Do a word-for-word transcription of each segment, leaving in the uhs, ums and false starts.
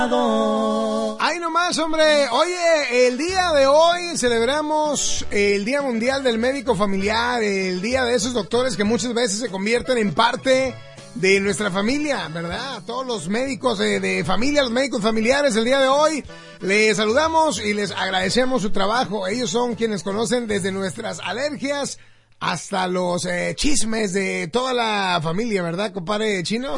Ay, nomás, hombre. Oye, el día de hoy celebramos el Día Mundial del Médico Familiar, el día de esos doctores que muchas veces se convierten en parte de nuestra familia, ¿verdad? Todos los médicos de, de familia, los médicos familiares, el día de hoy les saludamos y les agradecemos su trabajo. Ellos son quienes conocen desde nuestras alergias hasta los eh, chismes de toda la familia, ¿verdad, compadre Chino?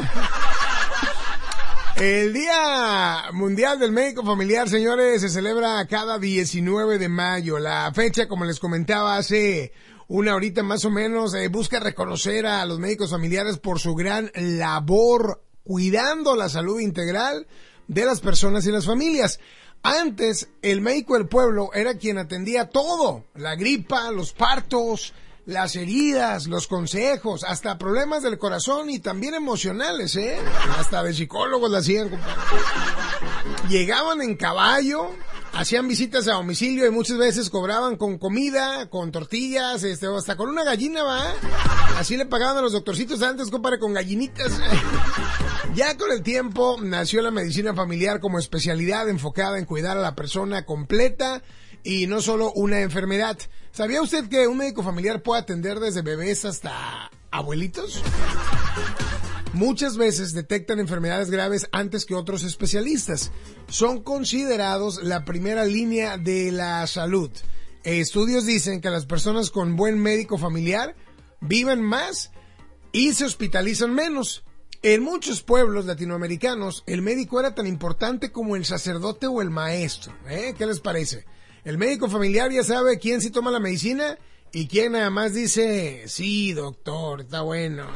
El Día Mundial del Médico Familiar, señores, se celebra cada diecinueve de mayo. La fecha, como les comentaba hace una horita más o menos, eh, busca reconocer a los médicos familiares por su gran labor cuidando la salud integral de las personas y las familias. Antes, el médico del pueblo era quien atendía todo, la gripa, los partos, las heridas, los consejos, hasta problemas del corazón y también emocionales, ¿eh? Hasta de psicólogos la hacían, compadre. Llegaban en caballo, hacían visitas a domicilio y muchas veces cobraban con comida, con tortillas, este, hasta con una gallina, ¿va? Así le pagaban a los doctorcitos antes, compadre, con gallinitas. Ya con el tiempo nació la medicina familiar como especialidad enfocada en cuidar a la persona completa y no solo una enfermedad. ¿Sabía usted que un médico familiar puede atender desde bebés hasta abuelitos? Muchas veces detectan enfermedades graves antes que otros especialistas. Son considerados la primera línea de la salud. Estudios dicen que las personas con buen médico familiar viven más y se hospitalizan menos. En muchos pueblos latinoamericanos, el médico era tan importante como el sacerdote o el maestro. ¿Eh? ¿Qué les parece? El médico familiar ya sabe quién sí toma la medicina y quién nada más dice, sí, doctor, está bueno.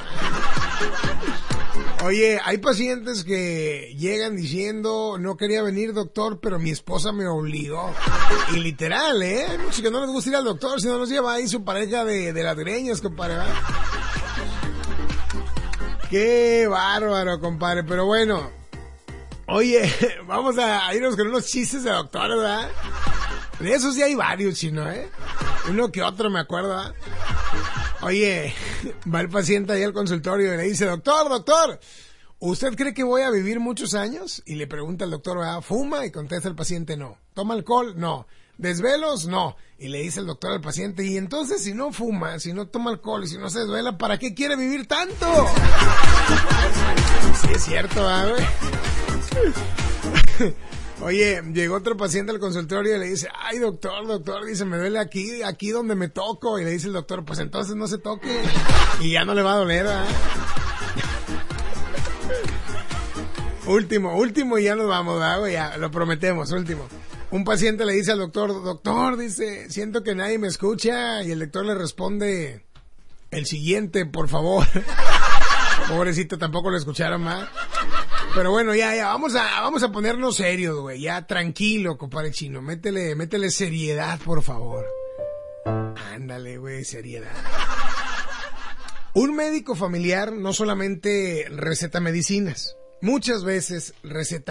Oye, hay pacientes que llegan diciendo, no quería venir, doctor, pero mi esposa me obligó. Y literal, ¿eh? Hay muchos que no les gusta ir al doctor, si no los lleva ahí su pareja de, de las greñas, compadre, ¿va? Qué bárbaro, compadre, pero bueno. Oye, vamos a irnos con unos chistes de doctor, ¿verdad? De esos sí hay varios, Chino, ¿eh? Uno que otro me acuerdo, ¿eh? Oye, va el paciente ahí al consultorio y le dice, doctor, doctor, ¿usted cree que voy a vivir muchos años? Y le pregunta al doctor, ¿verdad? ¿Fuma? Y contesta el paciente, no. ¿Toma alcohol? No. ¿Desvelos? No. Y le dice el doctor al paciente, y entonces si no fuma, si no toma alcohol y si no se desvela, ¿para qué quiere vivir tanto? Sí, es cierto, ¿verdad, güey? Oye, llegó otro paciente al consultorio y le dice, ay, doctor, doctor, dice, me duele aquí, aquí donde me toco. Y le dice el doctor, pues entonces no se toque y ya no le va a doler, ¿verdad? Último, último y ya nos vamos, ¿verdad, güey? Ya, lo prometemos, último. Un paciente le dice al doctor, doctor, dice, siento que nadie me escucha. Y el doctor le responde, el siguiente, por favor. Pobrecito, tampoco lo escucharon más. Pero bueno, ya, ya, vamos a, vamos a ponernos serios, güey. Ya, tranquilo, compadre Chino. Métele, métele seriedad, por favor. Ándale, güey, seriedad. Un médico familiar no solamente receta medicinas. Muchas veces receta